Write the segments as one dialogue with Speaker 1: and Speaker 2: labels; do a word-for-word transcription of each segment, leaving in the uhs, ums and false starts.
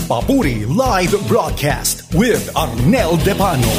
Speaker 1: Papuri Live Broadcast with Arnel Depano.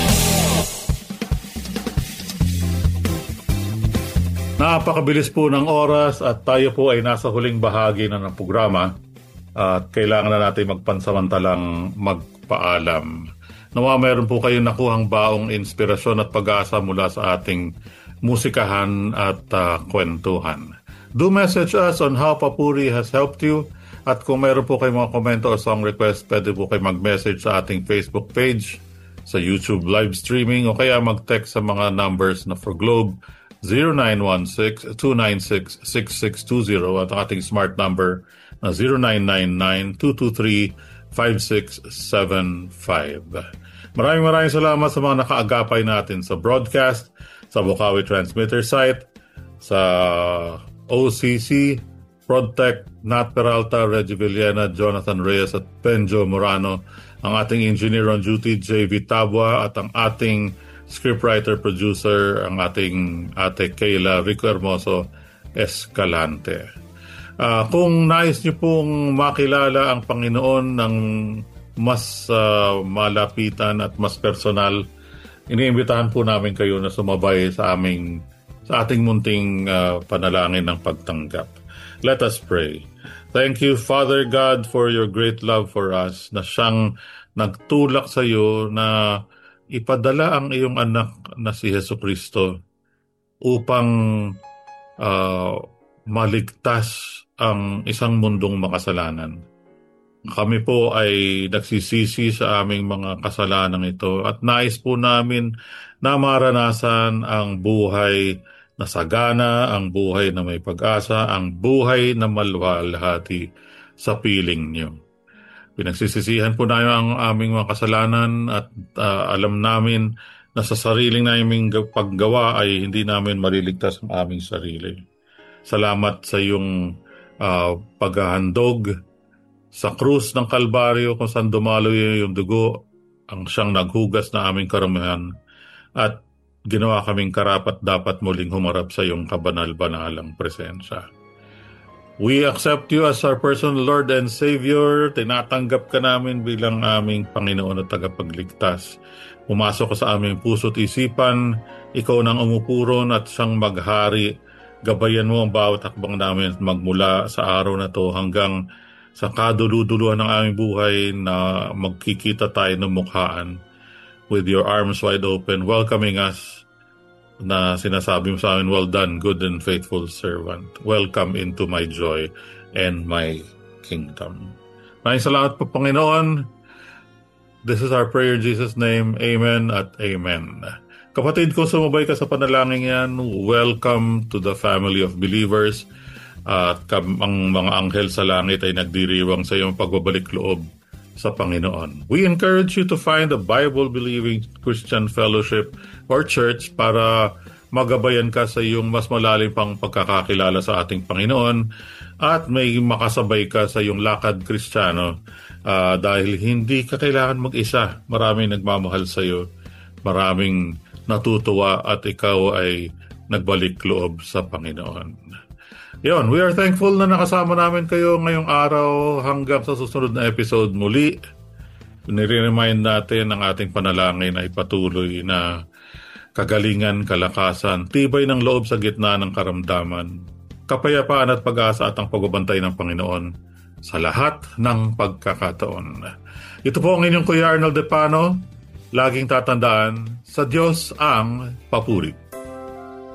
Speaker 2: Napakabilis po ng oras at tayo po ay nasa huling bahagi na ng programa at kailangan na natin magpansamantalang magpaalam. Nawa meron po kayong nakuhang baong inspirasyon at pag-asa mula sa ating musikahan at uh, kwentuhan. Do message us on how Papuri has helped you. At kung mayroon po kayong mga komento o song request, pwede po kayo mag-message sa ating Facebook page, sa YouTube live streaming, o kaya mag-text sa mga numbers na for Globe zero nine one six, two nine six, six six two zero at ang ating smart number na zero nine nine nine, two two three, five six seven five. Maraming maraming salamat sa mga nakaagapay natin sa broadcast, sa Bukawi Transmitter site, sa O C C, Prodtech, Nat Peralta, Reggie Villena, Jonathan Reyes at Benjo Morano, ang ating engineer on duty, J V Tabua, at ang ating scriptwriter-producer, ang ating ate Kayla Rico Hermoso Escalante. Uh, kung nais niyo pong makilala ang Panginoon ng mas uh, malapitan at mas personal, iniimbitahan po namin kayo na sumabay sa aming sa ating munting uh, panalangin ng pagtanggap. Let us pray. Thank you, Father God, for your great love for us, na siyang nagtulak sa iyo na ipadala ang iyong anak na si Jesucristo upang uh, maligtas ang isang mundong makasalanan. Kami po ay nagsisisi sa aming mga kasalanan ito at nais po namin na maranasan ang buhay na sagana, ang buhay na may pag-asa, ang buhay na maluwalhati sa piling niyo. Pinagsisisihan po namin ang aming mga kasalanan at uh, alam namin na sa sariling naming paggawa ay hindi namin mariligtas ang aming sarili. Salamat sa iyong uh, paghahandog sa krus ng Kalbaryo kung saan dumaloy yung dugo, ang siyang naghugas na aming karamihan at ginawa kaming karapat dapat muling humarap sa iyong kabanal-banalang presensya. We accept you as our personal Lord and Savior. Tinatanggap ka namin bilang aming Panginoon at tagapagligtas. Pumasok ka sa aming puso't isipan, ikaw nang umupuron at siyang maghari. Gabayan mo ang bawat hakbang namin magmula sa araw na to hanggang sa kaduluduluhan ng aming buhay na magkikita tayo ng mukhaan with your arms wide open, welcoming us na sinasabi mo sa amin, well done, good and faithful servant. Welcome into my joy and my kingdom. Maraming salamat po, Panginoon. This is our prayer in Jesus' name. Amen at amen. Kapatid ko, sumabay ka sa panalangin yan. Welcome to the family of believers. At uh, ang mga anghel sa langit ay nagdiriwang sa iyong pagbabalik loob sa Panginoon. We encourage you to find a Bible-believing Christian fellowship or church para magabayan ka sa iyong mas malalim pang pagkakakilala sa ating Panginoon at may makasabay ka sa iyong lakad Kristiyano uh, dahil hindi ka kailangan mag-isa. Maraming nagmamahal sa iyo, maraming natutuwa at ikaw ay nagbalik loob sa Panginoon. Yon, we are thankful na nakasama namin kayo ngayong araw hanggang sa susunod na episode muli. Nire-remind natin ang ating panalangin ay patuloy na kagalingan, kalakasan, tibay ng loob sa gitna ng karamdaman, kapayapaan at pag-asa at ang pagbabantay ng Panginoon sa lahat ng pagkakataon. Ito po ang inyong Kuya Arnel Depano. Laging tatandaan, sa Diyos ang papuri.